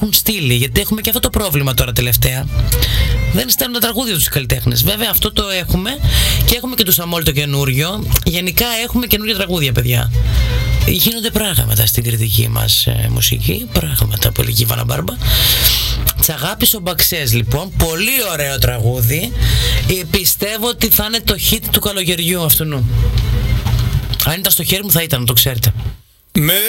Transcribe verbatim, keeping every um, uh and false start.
έχουν στείλει. Γιατί έχουμε και αυτό το πρόβλημα τώρα τελευταία. Δεν στέλνουν τα τραγούδια τους οι καλλιτέχνες. Βέβαια αυτό το έχουμε και έχουμε και το Σαμόλ το καινούριο. Γενικά έχουμε καινούργια τραγούδια, παιδιά. Γίνονται πράγματα στην κριτική μας ε, μουσική. Πράγματα από Λυκή Βαναμπάρμπα. Της αγάπης ο Μπαξές, λοιπόν. Πολύ ωραίο τραγούδι. ε, Πιστεύω ότι θα είναι το hit του καλοκαιριού αυτού. Αν ήταν στο χέρι μου θα ήταν, να το ξέρετε.